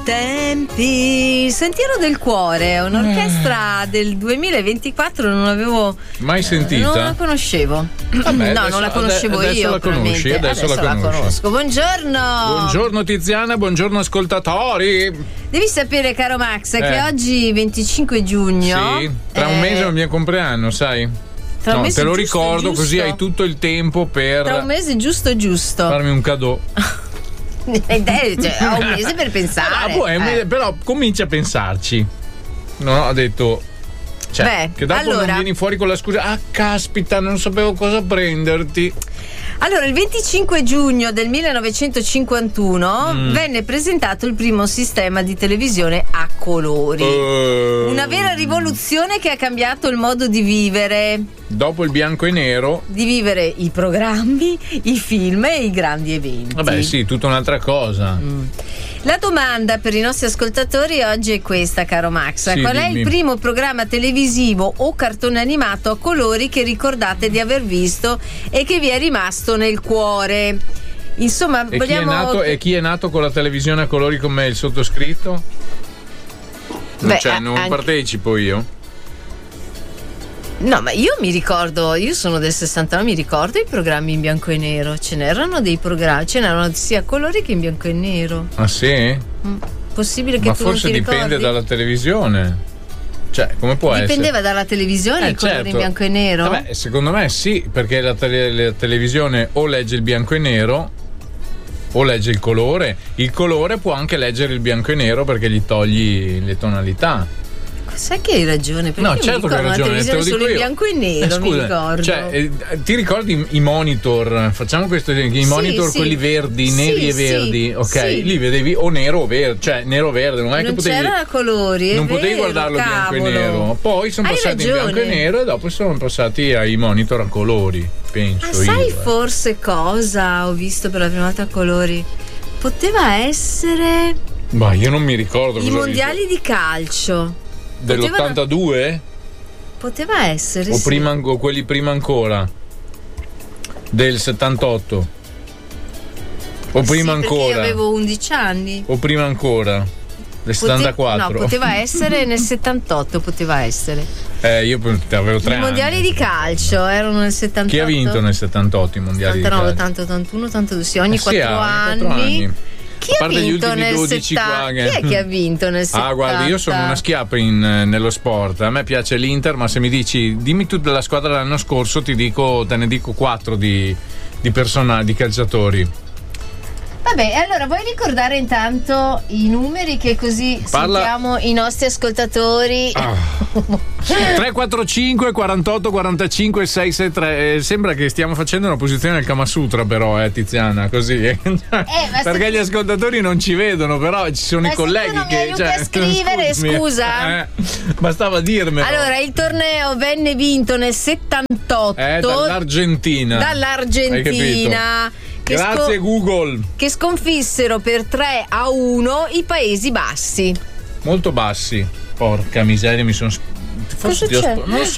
tempi. Sentiero del Cuore, un'orchestra del 2024, non l'avevo mai sentita. Non la conoscevo. Vabbè, no, non la conoscevo adesso io. La conosci, adesso la conosco. Buongiorno. Buongiorno Tiziana, buongiorno ascoltatori. Devi sapere, caro Max, che oggi 25 giugno. Sì, tra un mese è il mio compleanno, sai? No, te lo ricordo, così hai tutto il tempo per. Tra un mese giusto. Farmi un cadeau. Ho un mese per pensare. Però comincia a pensarci. No, ha detto. Cioè, che dopo non vieni fuori con la scusa. Ah, caspita, non sapevo cosa prenderti. Allora, il 25 giugno del 1951 venne presentato il primo sistema di televisione a colori. Una vera rivoluzione che ha cambiato il modo di vivere. Dopo il bianco e nero. Di vivere i programmi, i film e i grandi eventi. Vabbè, sì, tutta un'altra cosa. La domanda per i nostri ascoltatori oggi è questa, caro Max. Qual è il primo programma televisivo o cartone animato a colori che ricordate di aver visto e che vi è rimasto nel cuore? Insomma, vogliamo. Chi è nato con la televisione a colori con me, il sottoscritto? Non partecipo io. No, ma io mi ricordo, io sono del 69, mi ricordo i programmi in bianco e nero. Ce n'erano dei programmi, ce n'erano sia a colori che in bianco e nero. Ah sì? Possibile che ma tu non ti forse dipende dalla televisione. Cioè, come può essere? Dipendeva dalla televisione, i colori in bianco e nero? Vabbè, secondo me sì, perché la televisione o legge il bianco e nero o legge il colore. Il colore può anche leggere il bianco e nero perché gli togli le tonalità. Sai che hai ragione, perché no, certo che hai ragione, te lo dico solo in bianco e nero, scusa, mi ricordo. Cioè, ti ricordi i monitor? Facciamo questo esempio, i monitor quelli verdi, neri e verdi, ok? Lì vedevi o nero o verde, cioè nero o verde, non è che potevi. C'era colori, non potevi guardarlo bianco e nero. Poi sono passati in bianco e nero e dopo sono passati ai monitor a colori, penso. Sai forse cosa ho visto per la prima volta a colori? Poteva essere. Ma io non mi ricordo i mondiali di calcio. Dell'82? Poteva essere, o prima, o quelli prima ancora del 78 o prima ancora. Io avevo 11 anni. O prima ancora del 74. No, poteva essere nel 78, poteva essere. Io avevo 3 anni. I mondiali di calcio erano nel 78. Chi ha vinto nel 78 i mondiali 79, di calcio? 80, 81, 82, sì, ogni 4 anni. Chi ha vinto nel 70? Chi è che ha vinto nel 70? Guarda, io sono una schiappa nello sport. A me piace l'Inter, ma se mi dici dimmi tu della squadra dell'anno scorso, te ne dico 4 di calciatori. Vabbè, allora vuoi ricordare intanto i numeri che così sentiamo i nostri ascoltatori? 345 48 45 663. Sembra che stiamo facendo una posizione del Kama Sutra, però, Tiziana, così. Perché gli ascoltatori non ci vedono, però ci sono i colleghi non che. Mi aiuti a scrivere, scusa. Bastava dirmelo. Allora, il torneo venne vinto nel 78 dall'Argentina. Grazie Google. Che sconfissero per 3-1 i Paesi Bassi. Molto bassi. Porca miseria, mi sono. Cosa c'è? Non